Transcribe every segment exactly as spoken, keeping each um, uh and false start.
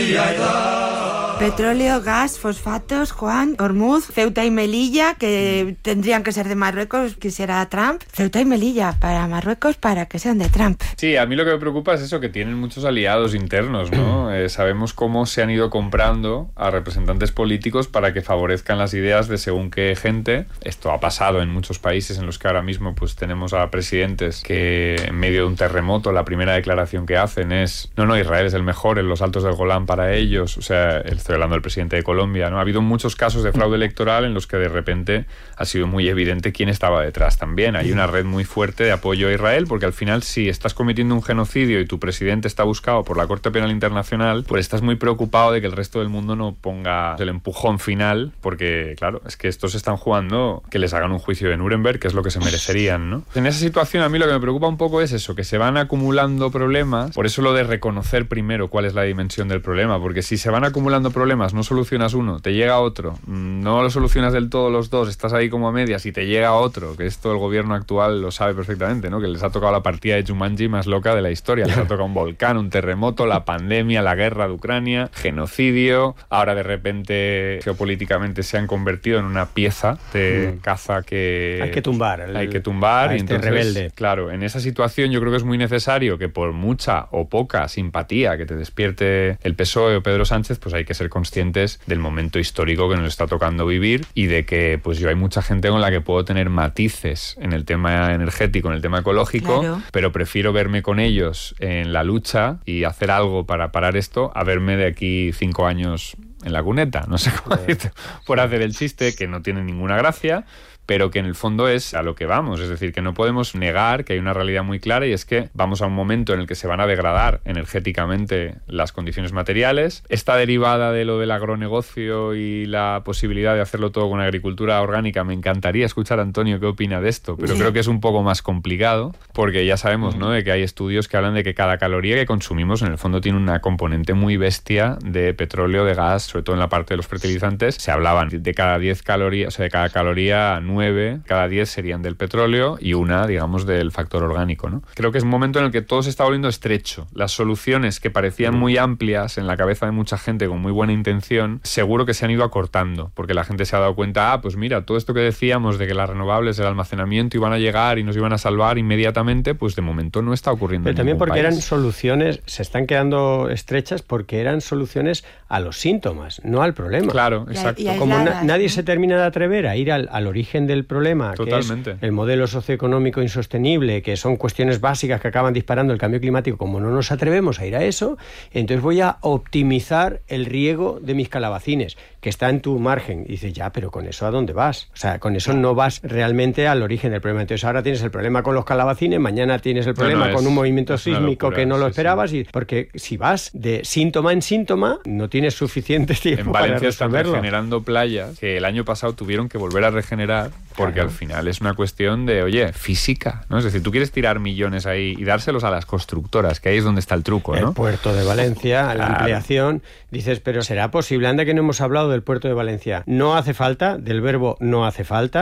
Petróleo, gas, fosfatos, Juan, Hormuz, Ceuta y Melilla, que tendrían que ser de Marruecos, quisiera Trump. Ceuta y Melilla para Marruecos para que sean de Trump. Sí, a mí lo que me preocupa es eso, que tienen muchos aliados internos, ¿no? Eh, sabemos cómo se han ido comprando a representantes políticos para que favorezcan las ideas de según qué gente. Esto ha pasado en muchos países en los que ahora mismo pues tenemos a presidentes que en medio de un terremoto la primera declaración que hacen es no, no, Israel es el mejor en los Altos del Golán para ellos. O sea, estoy hablando del presidente de Colombia, ¿no? Ha habido muchos casos de fraude electoral en los que de repente ha sido muy evidente quién estaba detrás también. Hay una red muy fuerte de apoyo a Israel porque al final si estás cometiendo un genocidio y tu presidente está buscado por la Corte Penal Internacional, pues estás muy preocupado de que el resto del mundo no ponga el empujón final porque, claro, es que estos están jugando que les hagan un juicio de Nuremberg, que es lo que se merecerían, ¿no? En esa situación a mí lo que me preocupa un poco es eso, que se van acumulando problemas. Por eso lo de reconocer primero cuál es la dimensión del problema, porque si se van acumulando problemas, no solucionas uno, te llega otro, no lo solucionas del todo los dos, estás ahí como a medias y te llega otro, que esto el gobierno actual lo sabe perfectamente, ¿no? Que les ha tocado la partida de Jumanji más loca de la historia, les ha tocado un volcán, un terremoto, la pandemia, la guerra de Ucrania, genocidio, ahora de repente geopolíticamente se han convertido en una pieza de mm. caza que hay que tumbar, el, hay que tumbar a y este entonces, rebelde. Claro, en esa situación yo creo que es muy necesario que por mucha o poca simpatía que te despierte el P S O E o Pedro Sánchez, pues hay que ser conscientes del momento histórico que nos está tocando vivir y de que pues yo hay mucha gente con la que puedo tener matices en el tema energético, en el tema ecológico, claro, pero prefiero verme con ellos en la lucha y hacer algo para parar esto a verme de aquí cinco años en la cuneta, no sé cómo decirlo, por hacer el chiste que no tiene ninguna gracia, pero que en el fondo es a lo que vamos, es decir, que no podemos negar que hay una realidad muy clara y es que vamos a un momento en el que se van a degradar energéticamente las condiciones materiales. Esta derivada de lo del agronegocio y la posibilidad de hacerlo todo con agricultura orgánica, me encantaría escuchar a Antonio qué opina de esto, pero sí, creo que es un poco más complicado porque ya sabemos, ¿no?, de que hay estudios que hablan de que cada caloría que consumimos en el fondo tiene una componente muy bestia de petróleo, de gas, sobre todo en la parte de los fertilizantes. Se hablaban de cada diez calorías, o sea, de cada caloría nueve, cada diez serían del petróleo y una, digamos, del factor orgánico, ¿no? Creo que es un momento en el que todo se está volviendo estrecho. Las soluciones que parecían muy amplias en la cabeza de mucha gente con muy buena intención, seguro que se han ido acortando, porque la gente se ha dado cuenta, ah, pues mira, todo esto que decíamos de que las renovables, el almacenamiento iban a llegar y nos iban a salvar inmediatamente, pues de momento no está ocurriendo. Pero en también porque país. Eran soluciones, se están quedando estrechas porque eran soluciones a los síntomas, no al problema. Claro, exacto. Y, y Como aisladas, na- nadie ¿no? se termina de atrever a ir al, al origen del problema, Totalmente. que es el modelo socioeconómico insostenible, que son cuestiones básicas que acaban disparando el cambio climático, como no nos atrevemos a ir a eso, entonces voy a optimizar el riego de mis calabacines, que está en tu margen. Y dices, ya, pero ¿con eso a dónde vas? O sea, con eso no vas realmente al origen del problema. Entonces ahora tienes el problema con los calabacines, mañana tienes el problema no, no, con es, un movimiento sísmico locura, que no lo sí, esperabas, sí. Y porque si vas de síntoma en síntoma, no tienes suficiente tiempo en para Valencia resolverlo. Están regenerando playas que el año pasado tuvieron que volver a regenerar porque claro, al final es una cuestión de, oye, física, ¿no? Es decir, tú quieres tirar millones ahí y dárselos a las constructoras, que ahí es donde está el truco, ¿no? El puerto de Valencia, la claro. ampliación, dices, pero ¿será posible? Anda que no hemos hablado del puerto de Valencia. No hace falta, del verbo no hace falta,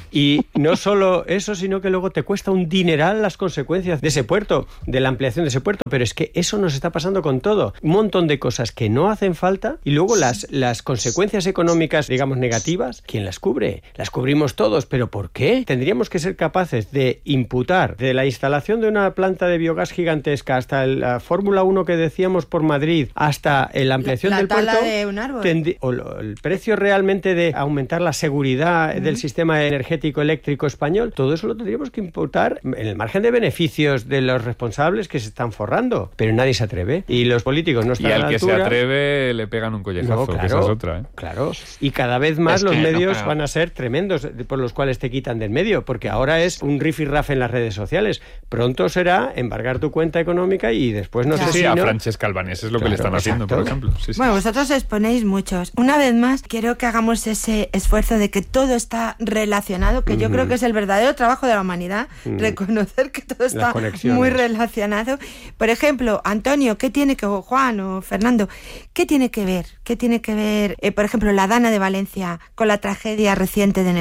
y no solo eso, sino que luego te cuesta un dineral las consecuencias de ese puerto, de la ampliación de ese puerto, pero es que eso nos está pasando con todo. Un montón de cosas que no hacen falta y luego las, las consecuencias económicas, digamos, negativas, ¿quién las cubre? Las cubrimos todos, pero ¿por qué? Tendríamos que ser capaces de imputar de la instalación de una planta de biogás gigantesca hasta la Fórmula uno que decíamos por Madrid, hasta la ampliación la, la del tala puerto, de un árbol. Tendi- o lo, el precio realmente de aumentar la seguridad uh-huh. del sistema energético eléctrico español, todo eso lo tendríamos que imputar en el margen de beneficios de los responsables que se están forrando, pero nadie se atreve y los políticos no están y a la al que altura. se atreve le pegan un collejazo, no, claro, que esa es otra, ¿eh? Claro, y cada vez más es los que medios no, van a ser tremendos por los cuales te quitan del medio, porque ahora es un rifirrafe en las redes sociales. Pronto será embargar tu cuenta económica y después no claro. sé sí, si a no... Francesca Albanés es lo claro, que le están haciendo, exacto. por ejemplo. Sí, sí. Bueno, vosotros exponéis muchos. Una vez más, quiero que hagamos ese esfuerzo de que todo está relacionado, que uh-huh. yo creo que es el verdadero trabajo de la humanidad, uh-huh. reconocer que todo está muy relacionado. Por ejemplo, Antonio, ¿qué tiene que ver, Juan o Fernando, qué tiene que ver, qué tiene que ver, eh, por ejemplo, la Dana de Valencia con la tragedia reciente de Nepal? Hombre,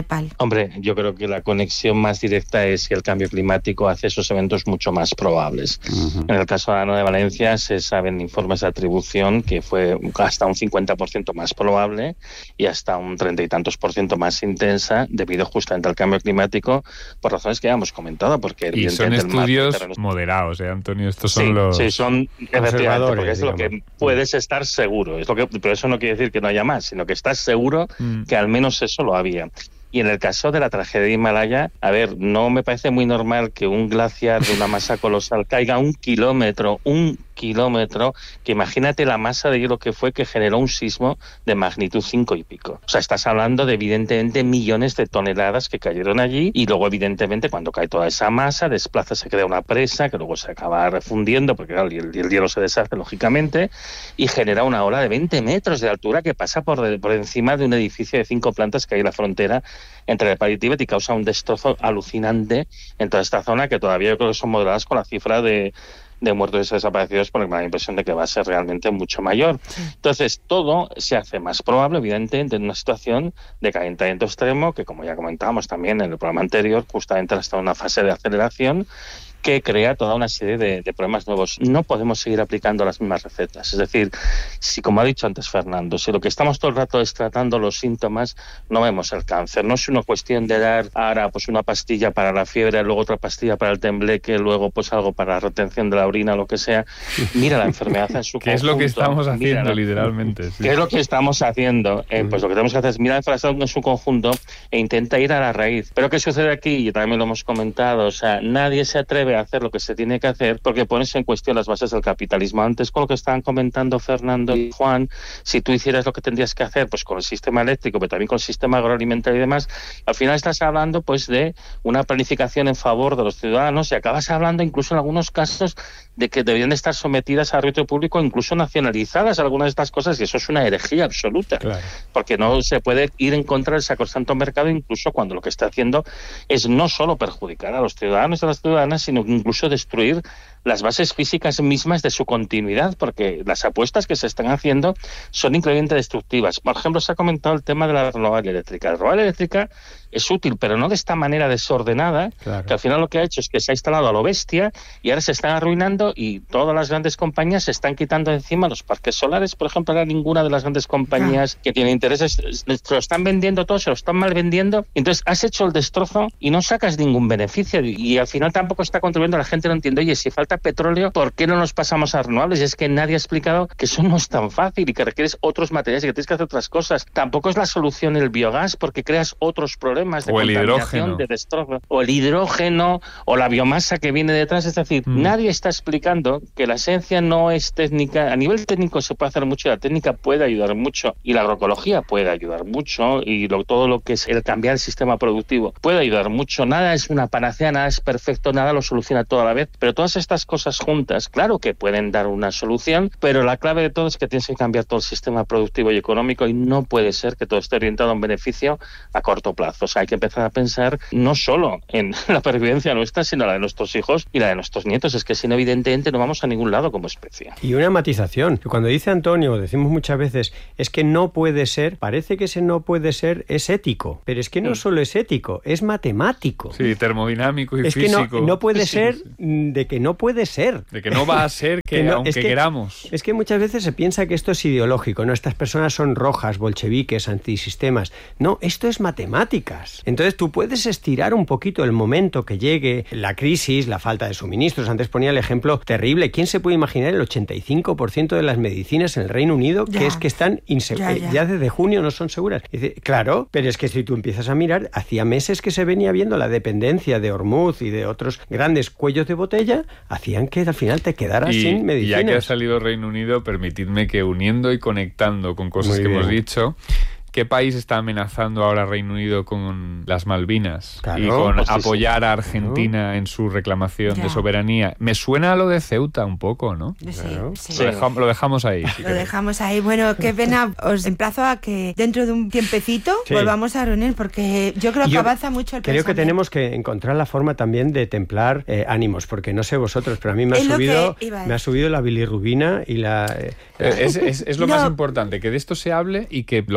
Hombre, yo creo que la conexión más directa es que el cambio climático hace esos eventos mucho más probables. Uh-huh. En el caso de la Ana de Valencia se saben informes de atribución que fue hasta un cincuenta por ciento más probable y hasta un treinta y tantos por ciento más intensa debido justamente al cambio climático por razones que ya hemos comentado. Porque y son estudios moderados, ¿eh, Antonio? Estos son sí, los... Sí, son efectivamente, porque es digamos. Lo que puedes estar seguro. Es lo que, pero eso no quiere decir que no haya más, sino que estás seguro mm. que al menos eso lo había. Y en el caso de la tragedia de Himalaya, a ver, no me parece muy normal que un glaciar de una masa colosal caiga un kilómetro, un kilómetro, que imagínate la masa de hielo que fue que generó un sismo de magnitud cinco y pico. O sea, estás hablando de evidentemente millones de toneladas que cayeron allí y luego evidentemente cuando cae toda esa masa, desplaza, se crea una presa que luego se acaba refundiendo porque claro, el, el hielo se deshace lógicamente y genera una ola de veinte metros de altura que pasa por, de, por encima de un edificio de cinco plantas que hay en la frontera entre Nepal y Tíbet y causa un destrozo alucinante en toda esta zona que todavía yo creo que son modeladas con la cifra de de muertos y desaparecidos porque me da la impresión de que va a ser realmente mucho mayor. Entonces, todo se hace más probable, evidentemente, en una situación de calentamiento extremo que, como ya comentábamos también en el programa anterior, justamente hasta una fase de aceleración que crea toda una serie de, de problemas nuevos. No podemos seguir aplicando las mismas recetas. Es decir, si como ha dicho antes Fernando, si lo que estamos todo el rato es tratando los síntomas, no vemos el cáncer. No es una cuestión de dar ahora pues una pastilla para la fiebre, luego otra pastilla para el tembleque, luego pues algo para la retención de la orina, lo que sea. Mira la enfermedad en su conjunto. ¿Qué es lo que estamos haciendo, mira, literalmente? Sí. ¿Qué es lo que estamos haciendo? Eh, pues lo que tenemos que hacer es mirar la enfermedad en su conjunto e intenta ir a la raíz. Pero ¿qué sucede aquí? Y también lo hemos comentado. O sea, nadie se atreve a hacer lo que se tiene que hacer porque pones en cuestión las bases del capitalismo. Antes, con lo que estaban comentando Fernando y Juan, si tú hicieras lo que tendrías que hacer pues con el sistema eléctrico, pero también con el sistema agroalimentario y demás, al final estás hablando pues de una planificación en favor de los ciudadanos y acabas hablando incluso en algunos casos de que deberían de estar sometidas al arbitrio público, incluso nacionalizadas algunas de estas cosas, y eso es una herejía absoluta, claro. Porque no se puede ir en contra del sacrosanto mercado, incluso cuando lo que está haciendo es no solo perjudicar a los ciudadanos y a las ciudadanas, sino incluso destruir las bases físicas mismas de su continuidad, porque las apuestas que se están haciendo son increíblemente destructivas. Por ejemplo, se ha comentado el tema de la renovable eléctrica. La renovable eléctrica es útil, pero no de esta manera desordenada, claro. Que al final lo que ha hecho es que se ha instalado a lo bestia y ahora se están arruinando y todas las grandes compañías se están quitando encima los parques solares. Por ejemplo, ahora ninguna de las grandes compañías ah. que tienen intereses se lo están vendiendo todo, se lo están mal vendiendo. Entonces has hecho el destrozo y no sacas ningún beneficio y al final tampoco está contribuyendo. La gente no entiende, oye, si falta petróleo, ¿por qué no nos pasamos a renovables? Y es que nadie ha explicado que eso no es tan fácil y que requieres otros materiales y que tienes que hacer otras cosas. Tampoco es la solución el biogás porque creas otros problemas de o el contaminación, hidrógeno. de destrozo. O el hidrógeno o la biomasa que viene detrás. Es decir, mm. nadie está explicando que la esencia no es técnica. A nivel técnico se puede hacer mucho, la técnica puede ayudar mucho y la agroecología puede ayudar mucho y lo, todo lo que es el cambiar el sistema productivo puede ayudar mucho. Nada es una panacea, nada es perfecto, nada lo soluciona todo a la vez, pero todas estas cosas juntas, claro que pueden dar una solución, pero la clave de todo es que tienes que cambiar todo el sistema productivo y económico y no puede ser que todo esté orientado a un beneficio a corto plazo. O sea, hay que empezar a pensar no solo en la pervivencia nuestra, sino la de nuestros hijos y la de nuestros nietos. Es que si no, evidentemente no vamos a ningún lado como especie. Y una matización. Cuando dice Antonio, decimos muchas veces, es que no puede ser, parece que ese no puede ser es ético, pero es que no sí. solo es ético, es matemático. Sí, termodinámico y es físico. Es que no, no puede sí, ser sí. de que no puede ser. De que no va a ser que, que no, aunque es que, queramos. Es que muchas veces se piensa que esto es ideológico, ¿no? Estas personas son rojas, bolcheviques, antisistemas. No, esto es matemáticas. Entonces tú puedes estirar un poquito el momento que llegue la crisis, la falta de suministros. Antes ponía el ejemplo terrible. ¿Quién se puede imaginar el ochenta y cinco por ciento de las medicinas en el Reino Unido ya. que es que están inseguras? Ya, ya. ya desde junio no son seguras. Dice, claro, pero es que si tú empiezas a mirar, hacía meses que se venía viendo la dependencia de Hormuz y de otros grandes cuellos de botella, hacían que al final te quedaras y, sin medicinas. Y ya que ha salido Reino Unido, permitidme que uniendo y conectando con cosas Muy que bien. hemos dicho, ¿qué país está amenazando ahora Reino Unido con las Malvinas? Claro, y con pues apoyar sí, sí. a Argentina claro. en su reclamación ya. de soberanía. Me suena a lo de Ceuta un poco, ¿no? Sí, claro. sí. Lo, dejamos, lo dejamos ahí. Si lo dejamos ahí. Bueno, qué pena. Os emplazo a que dentro de un tiempecito sí. volvamos a reunir porque yo creo que yo avanza mucho el Creo que tenemos que encontrar la forma también de templar eh, ánimos, porque no sé vosotros, pero a mí me ha, subido, me ha subido la bilirrubina y la... Eh, es, es, es lo no. más importante, que de esto se hable y que lo gestionemos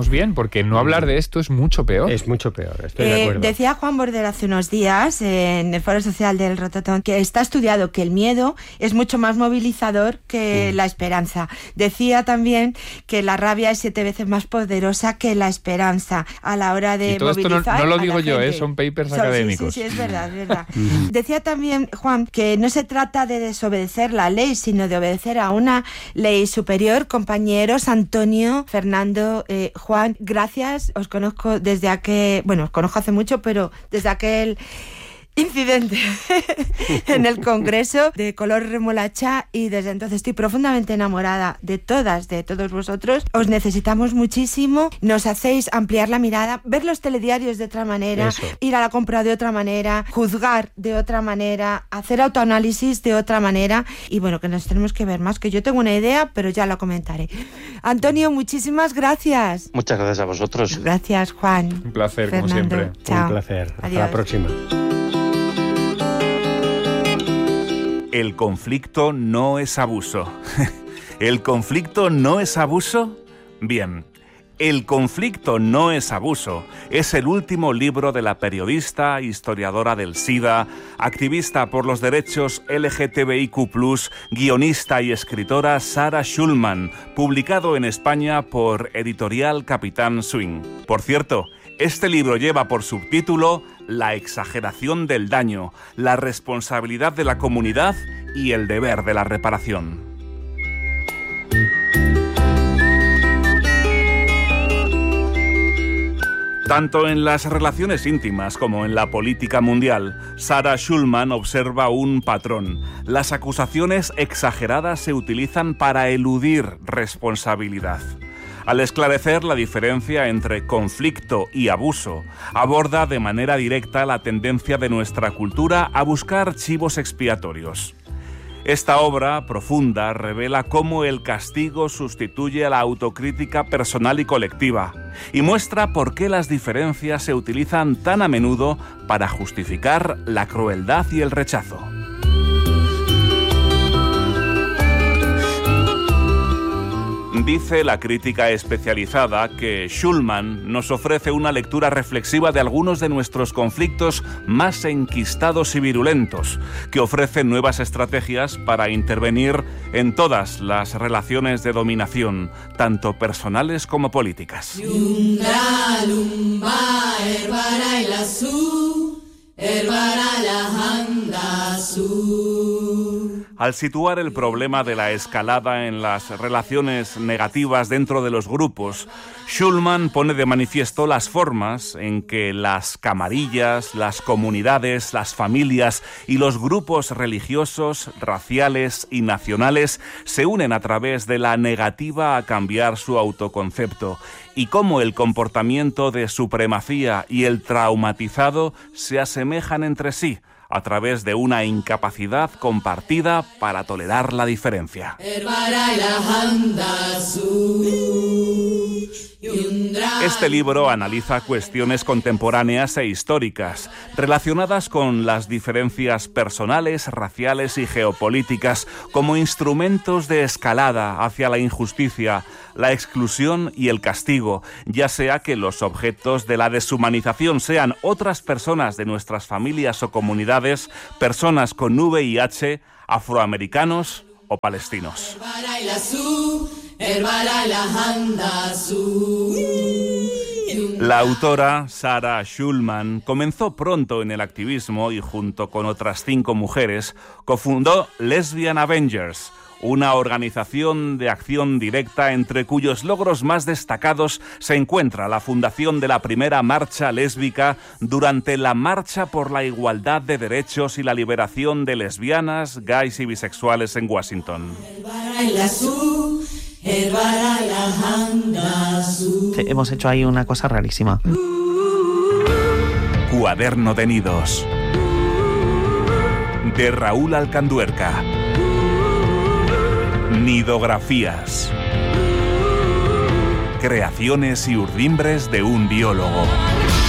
menos bien, porque no hablar de esto es mucho peor. Es mucho peor, estoy eh, de acuerdo. Decía Juan Bordel hace unos días eh, en el Foro Social del Rototom que está estudiado que el miedo es mucho más movilizador que mm. la esperanza. Decía también que la rabia es siete veces más poderosa que la esperanza a la hora de y todo movilizar. Esto no, no lo digo yo, eh, son papers so, académicos. Sí, sí, sí, es verdad, es verdad. Decía también Juan que no se trata de desobedecer la ley, sino de obedecer a una ley superior. Compañeros, Antonio, Fernando, eh, Juan, gracias. Os conozco desde aquel, bueno, os conozco hace mucho, pero desde aquel incidente en el Congreso de color remolacha, y desde entonces estoy profundamente enamorada de todas, de todos vosotros. Os necesitamos muchísimo, nos hacéis ampliar la mirada, ver los telediarios de otra manera, Eso. ir a la compra de otra manera, juzgar de otra manera, hacer autoanálisis de otra manera, y bueno, que nos tenemos que ver más, que yo tengo una idea, pero ya la comentaré. Antonio, muchísimas gracias. Muchas gracias a vosotros. Gracias, Juan. Un placer, Fernando. como siempre. Chao. Un placer. Hasta Adiós. la próxima. El conflicto no es abuso. ¿El conflicto no es abuso? Bien, El conflicto no es abuso es el último libro de la periodista, historiadora del SIDA, activista por los derechos L G T B I Q plus, guionista y escritora Sarah Schulman, publicado en España por Editorial Capitán Swing. Por cierto, este libro lleva por subtítulo La exageración del daño, la responsabilidad de la comunidad y el deber de la reparación. Tanto en las relaciones íntimas como en la política mundial, Sarah Schulman observa un patrón. Las acusaciones exageradas se utilizan para eludir responsabilidad. Al esclarecer la diferencia entre conflicto y abuso, aborda de manera directa la tendencia de nuestra cultura a buscar chivos expiatorios. Esta obra profunda revela cómo el castigo sustituye a la autocrítica personal y colectiva y muestra por qué las diferencias se utilizan tan a menudo para justificar la crueldad y el rechazo. Dice la crítica especializada que Schulman nos ofrece una lectura reflexiva de algunos de nuestros conflictos más enquistados y virulentos, que ofrece nuevas estrategias para intervenir en todas las relaciones de dominación, tanto personales como políticas. Al situar el problema de la escalada en las relaciones negativas dentro de los grupos, Schulman pone de manifiesto las formas en que las camarillas, las comunidades, las familias y los grupos religiosos, raciales y nacionales se unen a través de la negativa a cambiar su autoconcepto y cómo el comportamiento de supremacía y el traumatizado se asemejan entre sí a través de una incapacidad compartida para tolerar la diferencia. Este libro analiza cuestiones contemporáneas e históricas relacionadas con las diferencias personales, raciales y geopolíticas como instrumentos de escalada hacia la injusticia, la exclusión y el castigo, ya sea que los objetos de la deshumanización sean otras personas de nuestras familias o comunidades, personas con V I H, afroamericanos o palestinos. La autora, Sarah Schulman, comenzó pronto en el activismo y junto con otras cinco mujeres cofundó Lesbian Avengers, una organización de acción directa entre cuyos logros más destacados se encuentra la fundación de la primera marcha lésbica durante la Marcha por la Igualdad de Derechos y la Liberación de Lesbianas, Gays y Bisexuales en Washington. Hemos hecho ahí una cosa rarísima. Cuaderno de Nidos, de Raúl Alcanduerca. Nidografías. Creaciones y urdimbres de un biólogo.